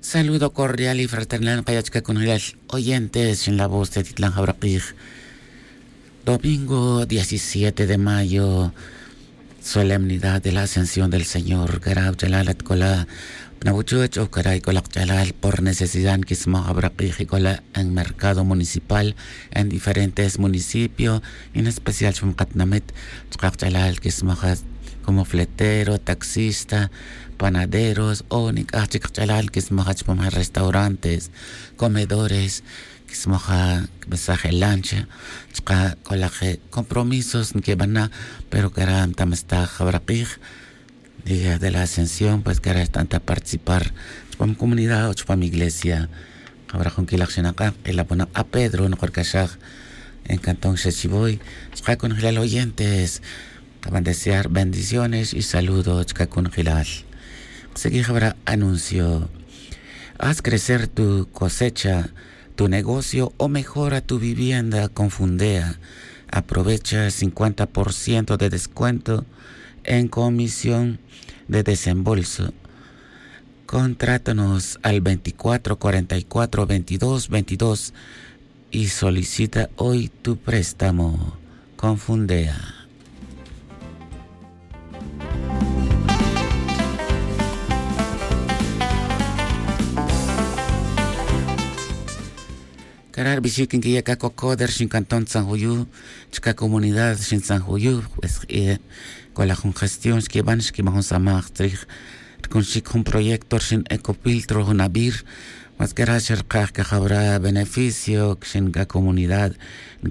Saludo cordial y fraternal Kayachka con los oyentes en la voz de Titlán Jabraqij. Domingo 17 de mayo, solemnidad de la ascensión del Señor. Garab Jalalat Kola, Pnabuchuch o Karay Kolak Jalal, por necesidad que se Jabraqij y Kola en mercado municipal en diferentes municipios, en especial Shumkatnamet, Chkak Jalal que se como fletero, taxista, panaderos, o Nichalal, que se moja restaurantes, comedores, que se moja mensaje lancha, compromisos que van a, pero que eran tamesta jabraqij, día de la ascensión, pues que era tanta participar, chupam comunidad o chupam iglesia, habrá con que la acción acá, y la pone a Pedro, no Jorkashag, en Cantón Shechiboy, con los oyentes. Acaban de desear bendiciones y saludos con Gilal. Seguí habrá anuncio. Haz crecer tu cosecha, tu negocio o mejora tu vivienda con Fundea. Aprovecha el 50% de descuento en comisión de desembolso. Contrátanos al 24 44 22 22 y solicita hoy tu préstamo con Fundea. Carar bisikin que ya cocoder sin cantón San Juyu, chica comunidad sin San Juyu, pues con la congestión que van que vamos a Maastricht, con un proyecto sin ecopiltro hunabir, más que hacer que habrá beneficio sin la comunidad